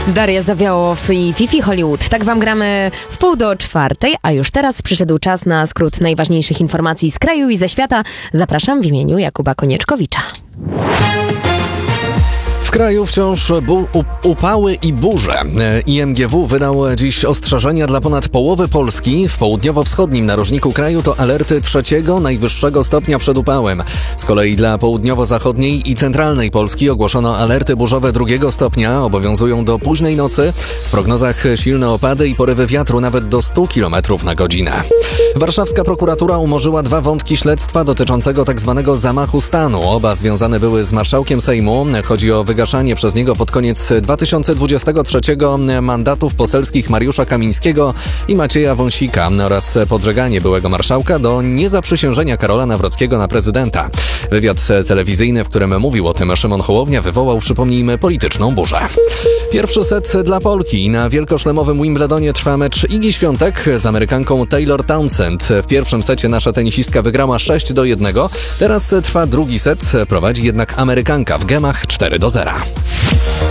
Daria Zawiałow i Fifi Hollywood. Tak wam gramy w 3:30, a już teraz przyszedł czas na skrót najważniejszych informacji z kraju i ze świata. Zapraszam w imieniu Jakuba Konieczkowicza. W kraju wciąż upały i burze. IMGW wydał dziś ostrzeżenia dla ponad połowy Polski. W południowo-wschodnim narożniku kraju to alerty 3. najwyższego stopnia przed upałem. Z kolei dla południowo-zachodniej i centralnej Polski ogłoszono alerty burzowe 2. stopnia. Obowiązują do późnej nocy. W prognozach silne opady i porywy wiatru nawet do 100 km na godzinę. Warszawska prokuratura umorzyła 2 wątki śledztwa dotyczącego tzw. zamachu stanu. Oba związane były z marszałkiem Sejmu. Chodzi o wygaszanie przez niego pod koniec 2023 mandatów poselskich Mariusza Kamińskiego i Macieja Wąsika oraz podżeganie byłego marszałka do niezaprzysiężenia Karola Nawrockiego na prezydenta. Wywiad telewizyjny, w którym mówił o tym Szymon Hołownia, wywołał, przypomnijmy, polityczną burzę. Pierwszy set dla Polki. Na wielkoszlemowym Wimbledonie trwa mecz Igi Świątek z Amerykanką Taylor Townsend. W pierwszym secie nasza tenisistka wygrała 6-1. Teraz trwa drugi set. Prowadzi jednak Amerykanka w gemach 4-0.